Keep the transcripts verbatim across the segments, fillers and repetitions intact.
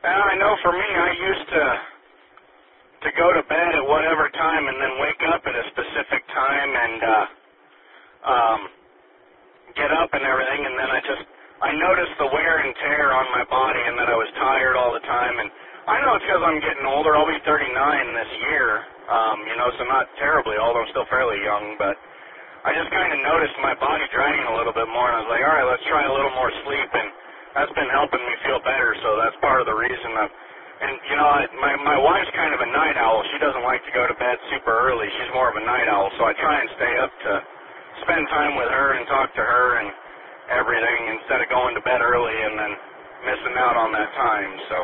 Uh, I know for me, I used to to go to bed at whatever time and then wake up at a specific time and uh, um, get up and everything, and then I just I noticed the wear and tear on my body and that I was tired all the time. And I know it's because I'm getting older. I'll be thirty-nine this year, um, you know, so not terribly old. I'm still fairly young, but I just kind of noticed my body dragging a little bit more, and I was like, all right, let's try a little more sleep, and that's been helping me feel better, so that's part of the reason. I've, and, you know, I, my, my wife's kind of a night owl. She doesn't like to go to bed super early. She's more of a night owl, so I try and stay up to spend time with her and talk to her and everything instead of going to bed early and then missing out on that time, so.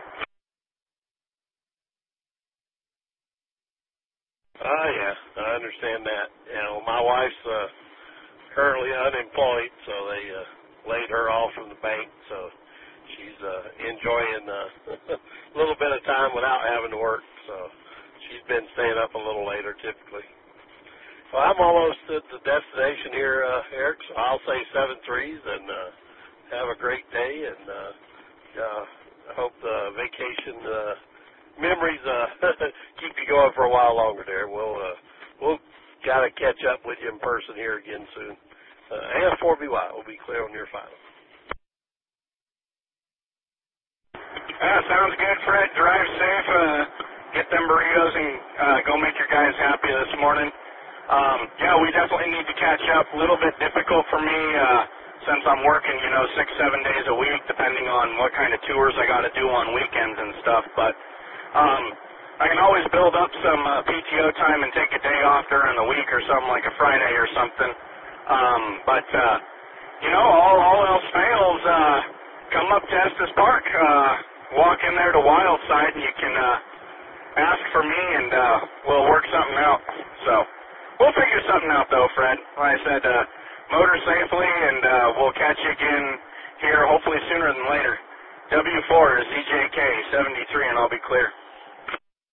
Uh, yeah, I understand that. You know, my wife's uh, currently unemployed, so they uh, laid her off from the bank, so she's uh, enjoying uh, a little bit of time without having to work, so she's been staying up a little later typically. Well, I'm almost at the destination here, uh, Eric, so I'll say seven threes, and uh, have a great day, and uh, uh, I hope the vacation uh, memories uh, keep you going for a while longer there. We'll, uh, we'll got to catch up with you in person here again soon. Uh, and four B Y will be clear on your final. Yeah, sounds good, Fred. Drive safe. Uh, get them burritos and uh, go make your guys happy this morning. Um, yeah, we definitely need to catch up. A little bit difficult for me uh, since I'm working, you know, six, seven days a week, depending on what kind of tours I got to do on weekends and stuff. But um, I can always build up some uh, P T O time and take a day off during the week or something, like a Friday or something. Um, but, uh, you know, all, all else fails, uh, come up to Estes Park. Uh, walk in there to Wildside, and you can uh, ask for me, and uh, we'll work something out. So we'll figure something out, though, Fred. Like I said, uh, motor safely, and uh, we'll catch you again here hopefully sooner than later. W four is C J K seventy-three, and I'll be clear.